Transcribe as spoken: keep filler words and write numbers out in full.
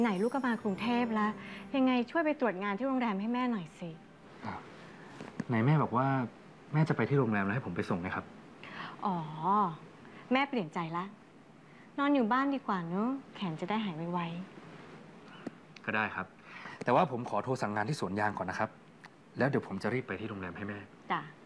ไหนลูกก็มากรุงเทพแล้ว ยังไงช่วยไปตรวจงานที่โรงแรมให้แม่หน่อยสิไหนแม่บอกว่าแม่จะไปที่โรงแรมแล้วให้ผมไปส่งนะครับอ๋อแม่เปลี่ยนใจละนอนอยู่บ้านดีกว่าเนอะแขนจะได้หายไวก็ได้ครับแต่ว่าผมขอโทรสั่งงานที่สวนยางก่อนนะครับแล้วเดี๋ยวผมจะรีบไปที่โรงแรมให้แม่จ้ะ